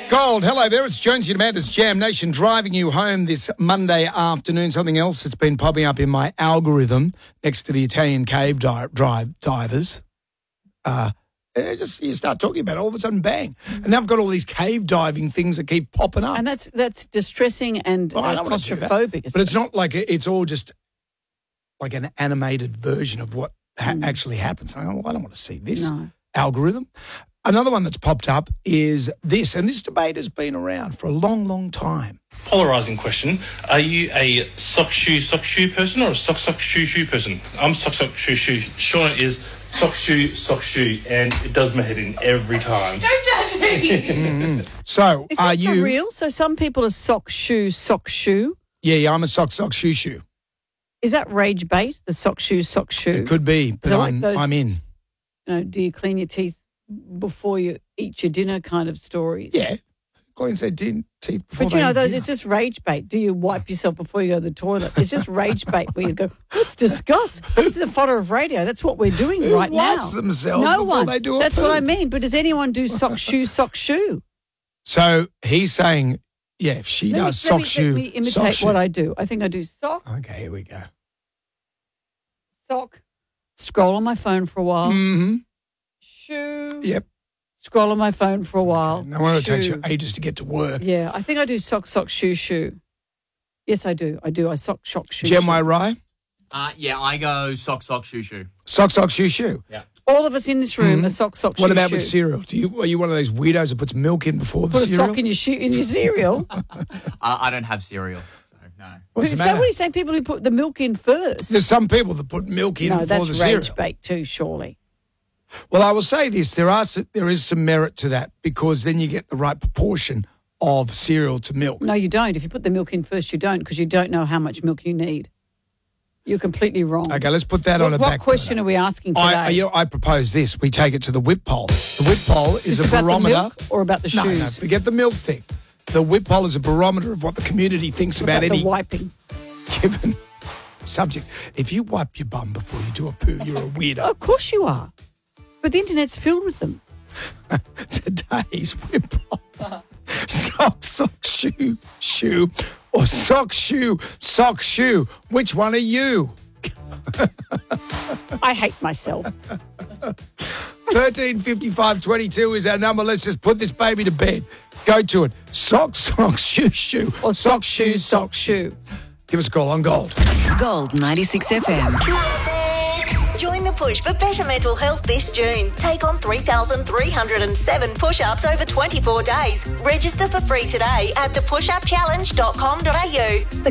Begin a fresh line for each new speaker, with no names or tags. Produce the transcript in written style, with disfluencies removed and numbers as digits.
Gold, hello there. It's Jonesy and Amanda's Jam Nation driving you home this Monday afternoon. Something else that's been popping up in my algorithm next to the Italian cave divers. You start talking about it, all of a sudden, bang. And now I've got all these cave diving things that keep popping up.
And that's distressing and claustrophobic.
But it's not like it's all just like an animated version of what actually happens. I don't want to see this algorithm. Another one that's popped up is this, and this debate has been around for a long, long time.
Polarising question. Are you a sock shoe person or a sock shoe person? I'm sock shoe. Sean is sock shoe, and it does my head in every time.
Don't judge me.
So,
is
are
that
you
for real? So some people are sock shoe.
Yeah, I'm a sock shoe.
Is that rage bait? The sock shoe.
It could be, but I'm in.
Do you clean your teeth before you eat your dinner kind of stories?
Yeah. Cleans their teeth before
But
they eat
those,
dinner.
it's just rage bait. Do you wipe yourself before you go to the toilet? It's just rage bait where you go, let's discuss. This is a fodder of radio. That's what we're doing right now.
Who wipes themselves
no
before
one.
they do a
That's
poo?
what I mean. But does anyone do sock shoe?
So he's saying, yeah, if she does sock shoe.
Let me imitate what I do. I think I do sock.
Okay, here we go.
Sock. Scroll on my phone for a while.
Mm-hmm.
Shoe.
Yep.
Scroll on my phone for a while.
No wonder it takes you ages to get to work.
Yeah, I think I do sock, shoe. Yes, I do. I sock, shoe.
Jem Rye?
Yeah, I go sock, shoe.
Sock, shoe.
Yeah.
All of us in this room are sock, shoe.
What about with cereal? Are you one of those weirdos that puts milk in before the cereal?
Put a sock in your cereal?
I don't have cereal, so no.
What's the
So
matter?
what are you saying? People who put the milk in first?
There's some people that put milk in
No,
before the
that's
cereal.
rage bait too, surely.
Well, I will say this. There is some merit to that because then you get the right proportion of cereal to milk.
No, you don't. If you put the milk in first, you don't because you don't know how much milk you need. You're completely wrong.
Okay, let's put that on a back.
What question are we asking today?
I propose this. We take it to the whip poll. The whip poll is a barometer.
About the milk or about the shoes?
No, forget the milk thing. The whip poll is a barometer of what the community thinks about any
the wiping
given subject. If you wipe your bum before you do a poo, you're a weirdo.
Of course you are. But the internet's filled with them.
Today's whip poll. Sock, shoe, or sock, shoe. Which one are you?
I hate myself.
13 55 22 is our number. Let's just put this baby to bed. Go to it. Sock, shoe.
Or sock, shoe.
Give us a call on Gold.
Gold 96 FM.
Join the push for better mental health this June. Take on 3,307 push-ups over 24 days. Register for free today at thepushupchallenge.com.au.